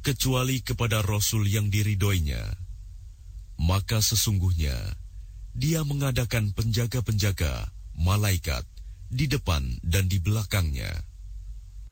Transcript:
kecuali kepada Rasul yang diridhoinya. Maka sesungguhnya Dia mengadakan penjaga-penjaga, malaikat, di depan dan di belakangnya.